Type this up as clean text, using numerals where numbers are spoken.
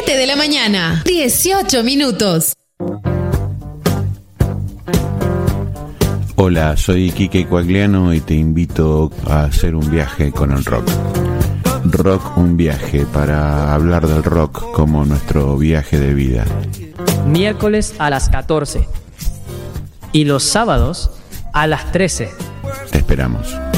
7 de la mañana, 18 minutos. Hola, soy Quique Coagliano y te invito a hacer un viaje con el rock. Rock, un viaje para hablar del rock como nuestro viaje de vida. Miércoles a las 14 y los sábados a las 13. Te esperamos.